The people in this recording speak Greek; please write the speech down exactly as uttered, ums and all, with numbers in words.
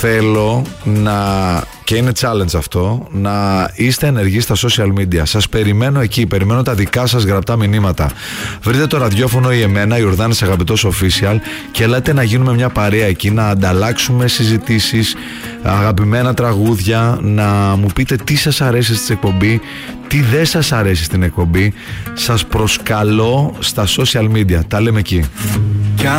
θέλω να, και είναι challenge αυτό, να είστε ενεργοί στα social media. Σας περιμένω εκεί, περιμένω τα δικά σας γραπτά μηνύματα. Βρείτε το ραδιόφωνο ή εμένα, Ιορδάνης Αγαπητός Official, και ελάτε να γίνουμε μια παρέα εκεί, να ανταλλάξουμε συζητήσεις, αγαπημένα τραγούδια, να μου πείτε τι σας αρέσει στην εκπομπή, τι δεν σας αρέσει στην εκπομπή. Σας προσκαλώ στα social media, τα λέμε εκεί.